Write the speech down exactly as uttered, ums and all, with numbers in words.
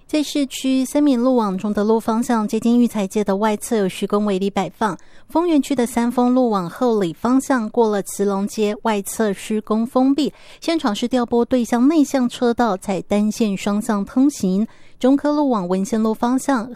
在市区三民路往崇德路方向接近育才街的外侧有施工围篱摆放，丰原区的三丰路往后里方向过了慈龙街外侧施工封闭，现场是调拨对向内向车道，采单线双向通行。中科路往文贤路方向